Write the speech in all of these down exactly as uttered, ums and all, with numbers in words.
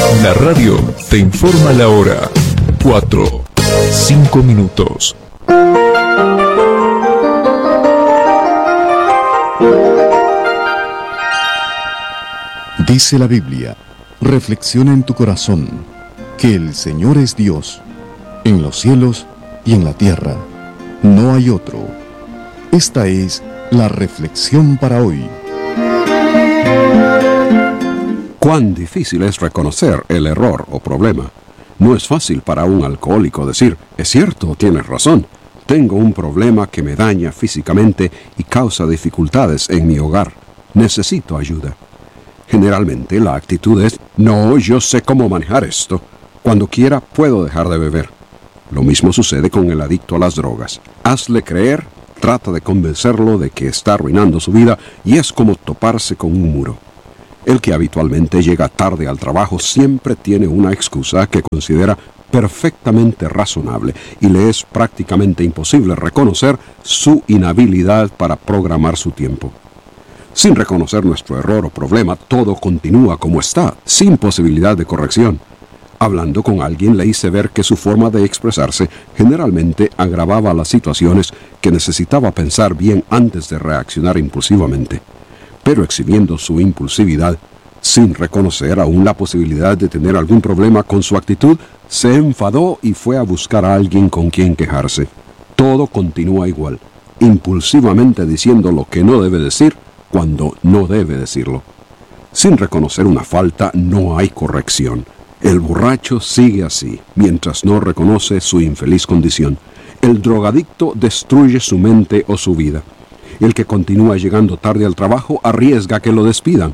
La radio te informa la hora. Cuatro, cinco minutos. Dice la Biblia, reflexiona en tu corazón, que el Señor es Dios, en los cielos y en la tierra. No hay otro. Esta es la reflexión para hoy. Cuán difícil es reconocer el error o problema. No es fácil para un alcohólico decir, es cierto, tienes razón, tengo un problema que me daña físicamente y causa dificultades en mi hogar. Necesito ayuda. Generalmente la actitud es, no, yo sé cómo manejar esto. Cuando quiera puedo dejar de beber. Lo mismo sucede con el adicto a las drogas. Hazle creer, trata de convencerlo de que está arruinando su vida y es como toparse con un muro. El que habitualmente llega tarde al trabajo siempre tiene una excusa que considera perfectamente razonable y le es prácticamente imposible reconocer su inhabilidad para programar su tiempo. Sin reconocer nuestro error o problema, todo continúa como está, sin posibilidad de corrección. Hablando con alguien le hice ver que su forma de expresarse generalmente agravaba las situaciones que necesitaba pensar bien antes de reaccionar impulsivamente. Pero exhibiendo su impulsividad, sin reconocer aún la posibilidad de tener algún problema con su actitud, se enfadó y fue a buscar a alguien con quien quejarse. Todo continúa igual, impulsivamente diciendo lo que no debe decir cuando no debe decirlo. Sin reconocer una falta no hay corrección. El borracho sigue así, mientras no reconoce su infeliz condición. El drogadicto destruye su mente o su vida. El que continúa llegando tarde al trabajo arriesga que lo despidan.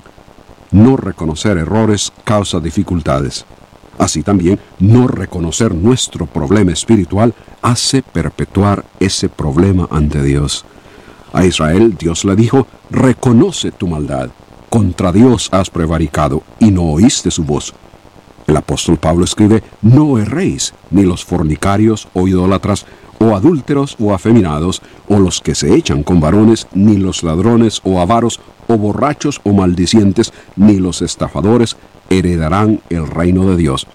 No reconocer errores causa dificultades. Así también, no reconocer nuestro problema espiritual hace perpetuar ese problema ante Dios. A Israel Dios le dijo, reconoce tu maldad. Contra Dios has prevaricado y no oíste su voz. El apóstol Pablo escribe, no erréis, ni los fornicarios o idólatras, o adúlteros o afeminados, o los que se echan con varones, ni los ladrones o avaros, o borrachos o maldicientes, ni los estafadores, heredarán el reino de Dios.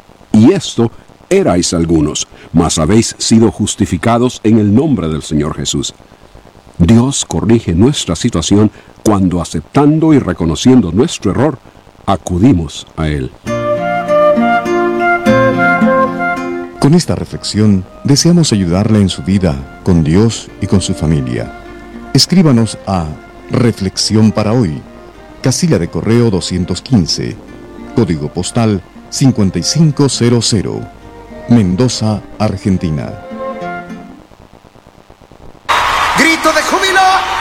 Y esto erais algunos, mas habéis sido justificados en el nombre del Señor Jesús. Dios corrige nuestra situación cuando, aceptando y reconociendo nuestro error, acudimos a Él. Con esta reflexión, deseamos ayudarle en su vida, con Dios y con su familia. Escríbanos a Reflexión para Hoy, casilla de correo doscientos quince, código postal cincuenta y cinco cero cero, Mendoza, Argentina. ¡Grito de júbilo!